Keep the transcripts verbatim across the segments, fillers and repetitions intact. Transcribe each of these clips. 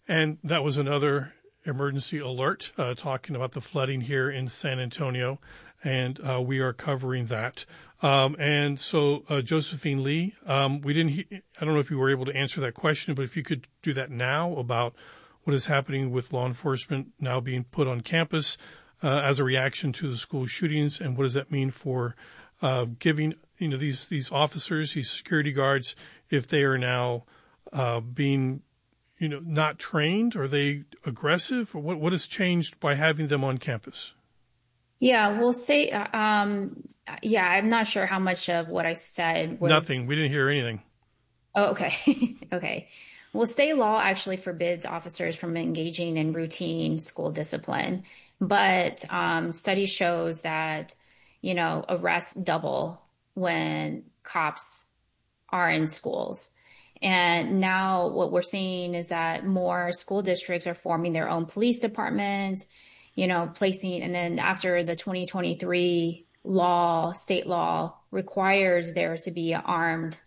And that was another emergency alert uh, talking about the flooding here in San Antonio, and uh, we are covering that. Um, and so, uh, Josephine Lee, um, we didn't. He- I don't know if you were able to answer that question, but if you could do that now about what is happening with law enforcement now being put on campus uh, as a reaction to the school shootings, and what does that mean for uh, giving you know these these officers, these security guards, if they are now uh, being you know not trained? Are they aggressive? Or what what has changed by having them on campus? Yeah, we'll say, um, yeah, I'm not sure how much of what I said Nothing. was, We didn't hear anything. oh, okay. Okay. Well, state law actually forbids officers from engaging in routine school discipline, but um, study shows that, you know, arrests double when cops are in schools. And now what we're seeing is that more school districts are forming their own police departments, you know, placing, and then after the twenty twenty-three law, state law requires there to be an armed,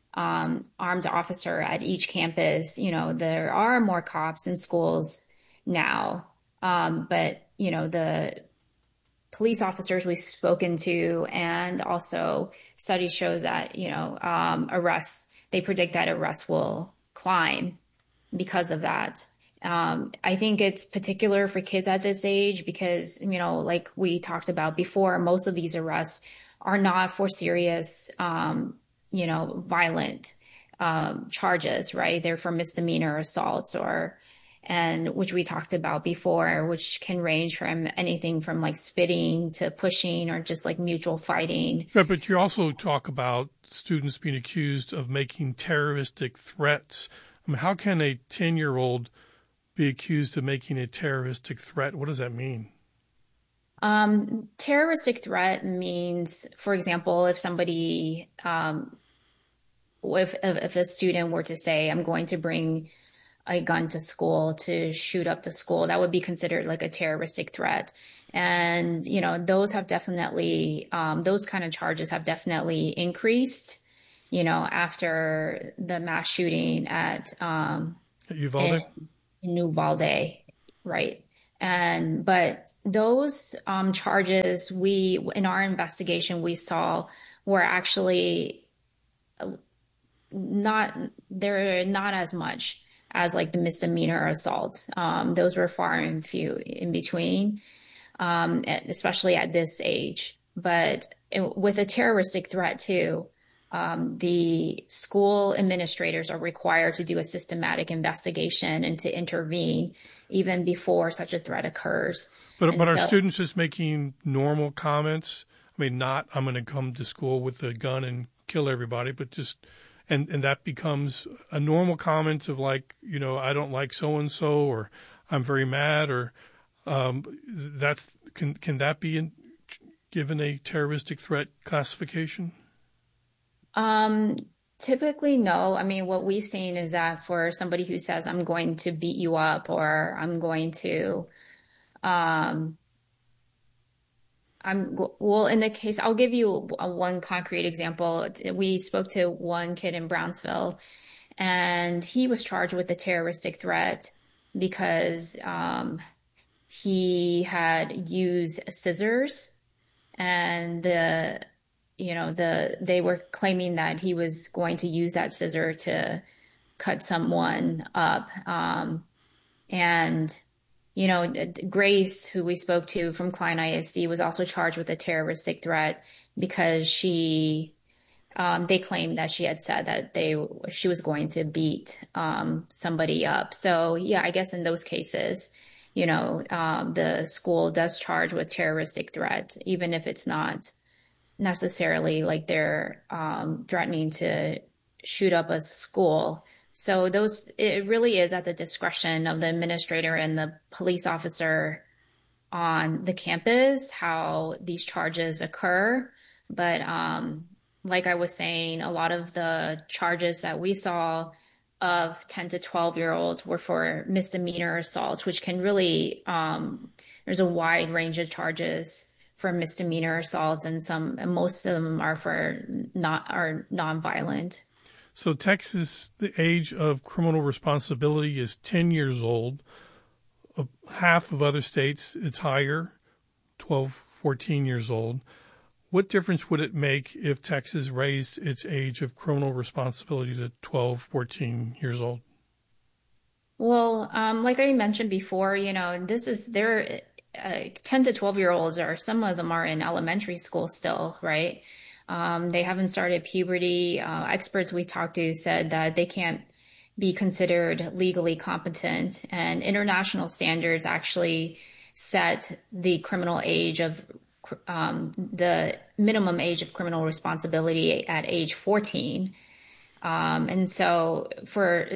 um, armed officer at each campus. You know, there are more cops in schools now. Um, but, you know, the police officers we've spoken to, and also studies shows that, you know, um, arrests, they predict that arrests will climb because of that. Um, I think it's particular for kids at this age because, you know, like we talked about before, most of these arrests are not for serious, um, you know, violent um, charges, right? They're for misdemeanor assaults or, and which we talked about before, which can range from anything from like spitting to pushing or just like mutual fighting. Right, but you also talk about students being accused of making terroristic threats. I mean, how can a ten-year-old be accused of making a terroristic threat? What does that mean? Um, terroristic threat means, for example, if somebody, um, if, if a student were to say, I'm going to bring a gun to school to shoot up the school, that would be considered like a terroristic threat. And, you know, those have definitely, um, those kind of charges have definitely increased, you know, after the mass shooting at, um, At in, Uvalde? in Uvalde, right? And, but those, um, charges we, in our investigation, we saw were actually not, they're not as much as like the misdemeanor assaults. Um, those were far and few in between, um, especially at this age. But it, with a terroristic threat too, um, the school administrators are required to do a systematic investigation and to intervene even before such a threat occurs. But And but are so, students just making normal comments? I mean, not I'm going to come to school with a gun and kill everybody, but just and and that becomes a normal comment of like, you know, I don't like so and so, or I'm very mad, or um, that's can can that be in, given a terroristic threat classification? um, typically, no. I mean, what we've seen is that for somebody who says, I'm going to beat you up or I'm going to, um, I'm well, in the case, I'll give you a, one concrete example. We spoke to one kid in Brownsville, and he was charged with a terroristic threat because um, he had used scissors, and the you know the they were claiming that he was going to use that scissor to cut someone up, um, and you know, Grace, who we spoke to from Klein I S D, was also charged with a terroristic threat because she, um, they claimed that she had said that they, she was going to beat, um, somebody up. So yeah, I guess in those cases, you know, um, the school does charge with terroristic threat, even if it's not necessarily like they're, um, threatening to shoot up a school. So those, it really is at the discretion of the administrator and the police officer on the campus, how these charges occur. But, um, like I was saying, a lot of the charges that we saw of ten to twelve year olds were for misdemeanor assaults, which can really, um, there's a wide range of charges for misdemeanor assaults, and some, and most of them are for not, are nonviolent. So Texas, the age of criminal responsibility is ten years old. Uh, half of other states, it's higher, twelve, fourteen years old. What difference would it make if Texas raised its age of criminal responsibility to twelve, fourteen years old? Well, um, like I mentioned before, you know, this is there. Uh, ten to twelve year olds are, some of them are in elementary school still, right? Um, they haven't started puberty. Uh, experts we talked to said that they can't be considered legally competent, and international standards actually set the criminal age of um, the minimum age of criminal responsibility at age fourteen. Um, and so for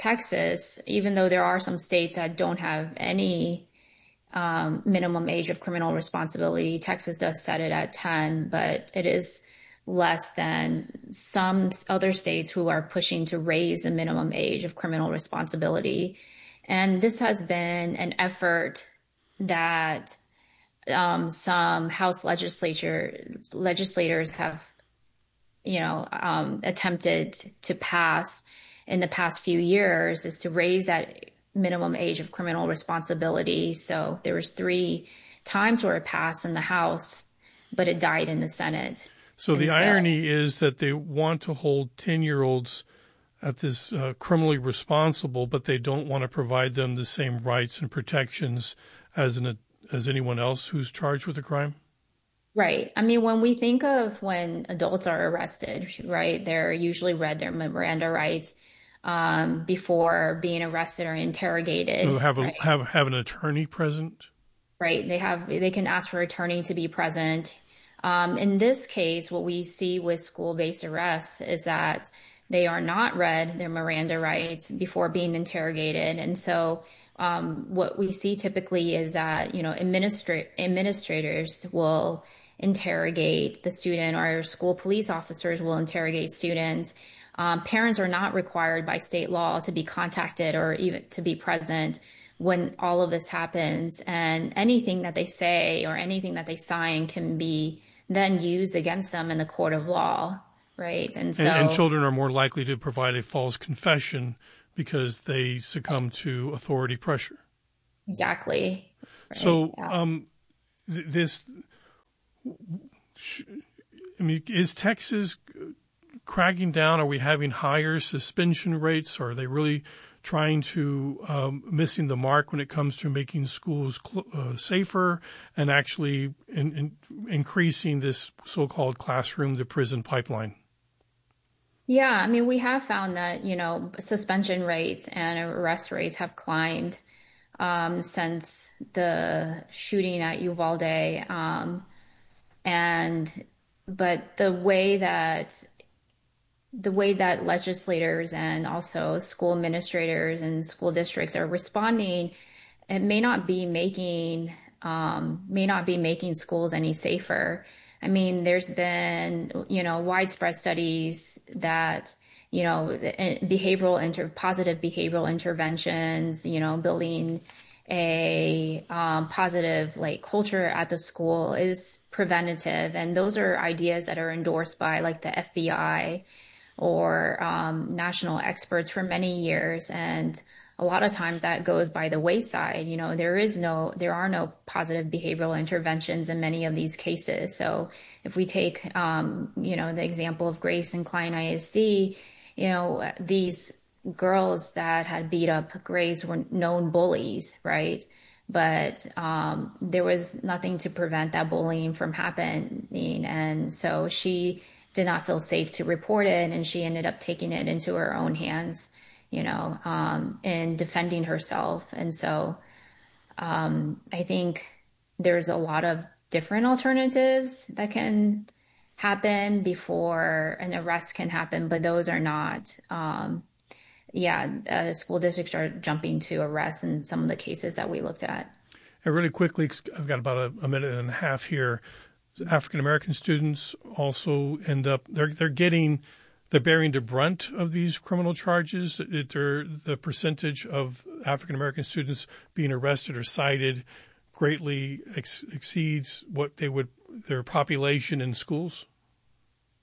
Texas, even though there are some states that don't have any um, minimum age of criminal responsibility, Texas does set it at ten, but it is less than some other states who are pushing to raise the minimum age of criminal responsibility. And this has been an effort that um, some House legislature legislators have, you know, um, attempted to pass in the past few years, is to raise that minimum age of criminal responsibility. So there was three times where it passed in the House, but it died in the Senate. So the so, irony is that they want to hold ten-year-olds at this uh, criminally responsible, but they don't want to provide them the same rights and protections as an as anyone else who's charged with a crime? Right. I mean, when we think of when adults are arrested, right, they're usually read their Miranda rights um, before being arrested or interrogated. So have a, right? have have an attorney present. Right. They have they can ask for an attorney to be present. Um, in this case, what we see with school-based arrests is that they are not read their Miranda rights before being interrogated, and so um, what we see typically is that you know administra- administrators will interrogate the student, or school police officers will interrogate students. Um, parents are not required by state law to be contacted or even to be present when all of this happens, and anything that they say or anything that they sign can be then used against them in the court of law, right? And so, and, and children are more likely to provide a false confession because they succumb to authority pressure. Exactly. Right? So, yeah. um, th- this, I mean, is Texas cracking down? Are we having higher suspension rates? Or are they really trying to um, missing the mark when it comes to making schools cl- uh, safer and actually in, in increasing this so-called classroom to prison pipeline? Yeah, I mean, we have found that, you know, suspension rates and arrest rates have climbed um, since the shooting at Uvalde. Um, and, but the way that the way that legislators and also school administrators and school districts are responding, it may not be making um, may not be making schools any safer. I mean, there's been you know widespread studies that you know behavioral inter positive behavioral interventions, you know, building a um, positive like culture at the school is preventative, and those are ideas that are endorsed by like the F B I or um, national experts for many years. And a lot of times that goes by the wayside. You know, there is no, there are no positive behavioral interventions in many of these cases. So if we take, um, you know, the example of Grace and Klein I S D, you know, these girls that had beat up Grace were known bullies, right? But um, there was nothing to prevent that bullying from happening. And so she did not feel safe to report it, and she ended up taking it into her own hands, you know, um, and defending herself. And so um, I think there's a lot of different alternatives that can happen before an arrest can happen, but those are not. Um, yeah, uh, school districts are jumping to arrest in some of the cases that we looked at. And really quickly, I've got about a, a minute and a half here. African American students also end up they're they're getting they're bearing the brunt of these criminal charges. It, they're, the percentage of African American students being arrested or cited greatly ex- exceeds what they would their population in schools.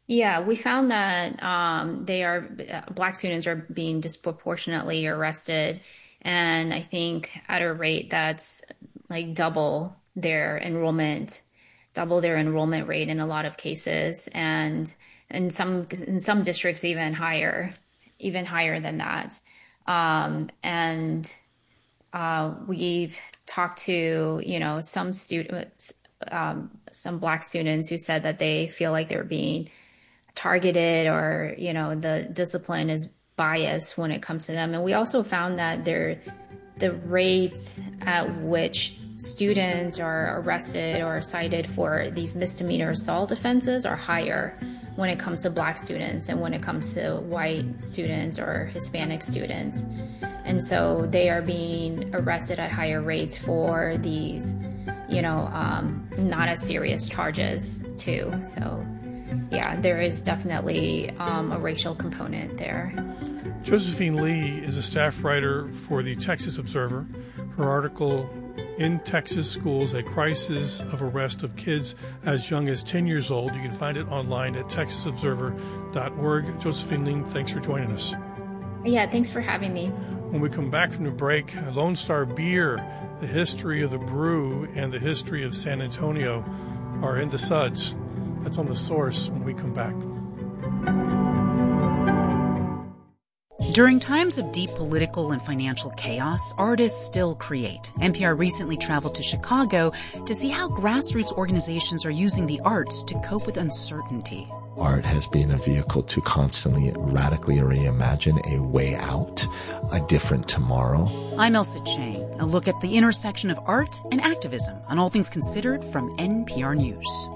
Yeah, we found that um, they are uh, Black students are being disproportionately arrested, and I think at a rate that's like double their enrollment, double their enrollment rate in a lot of cases, and in some in some districts even higher, even higher than that. Um, and uh, we've talked to you know some students, um, some Black students who said that they feel like they're being targeted or, you know, the discipline is biased when it comes to them. And we also found that there, the rates at which students are arrested or cited for these misdemeanor assault offenses are higher when it comes to Black students and when it comes to white students or Hispanic students. And so they are being arrested at higher rates for these, you know, um, not as serious charges too. So yeah, there is definitely um, a racial component there. Josephine Lee is a staff writer for the Texas Observer. Her article, In Texas Schools, A Crisis of Arrest of Kids as Young as ten years old. You can find it online at texas observer dot org. Josephine Lee, thanks for joining us. Yeah, thanks for having me. When we come back from the break, Lone Star Beer, the history of the brew and the history of San Antonio are in the suds. That's on The Source when we come back. During times of deep political and financial chaos, artists still create. N P R recently traveled to Chicago to see how grassroots organizations are using the arts to cope with uncertainty. Art has been a vehicle to constantly radically reimagine a way out, a different tomorrow. I'm Elsa Chang. A look at the intersection of art and activism on All Things Considered from N P R News.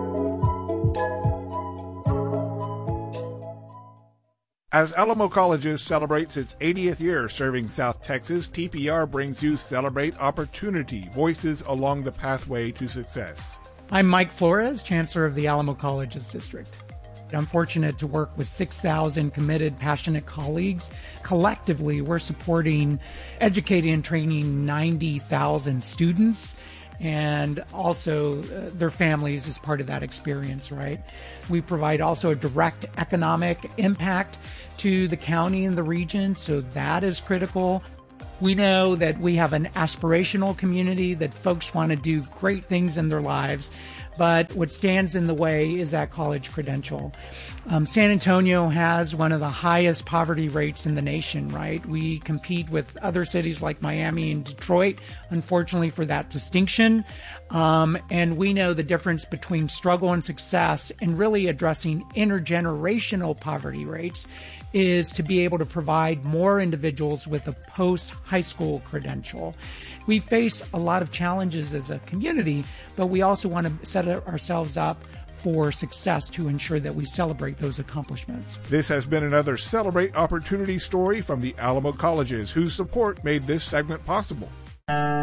As Alamo Colleges celebrates its eightieth year serving South Texas, T P R brings you Celebrate Opportunity, Voices Along the Pathway to Success. I'm Mike Flores, Chancellor of the Alamo Colleges District. I'm fortunate to work with six thousand committed, passionate colleagues. Collectively, we're supporting, educating, and training ninety thousand students, and also uh, their families as part of that experience, right? We provide also a direct economic impact to the county and the region, so that is critical. We know that we have an aspirational community, that folks want to do great things in their lives, but what stands in the way is that college credential. Um, San Antonio has one of the highest poverty rates in the nation, right? We compete with other cities like Miami and Detroit, unfortunately, for that distinction. Um, and we know the difference between struggle and success and really addressing intergenerational poverty rates is to be able to provide more individuals with a post-high school credential. We face a lot of challenges as a community, but we also want to set ourselves up for success to ensure that we celebrate those accomplishments. This has been another Celebrate Opportunity story from the Alamo Colleges, whose support made this segment possible.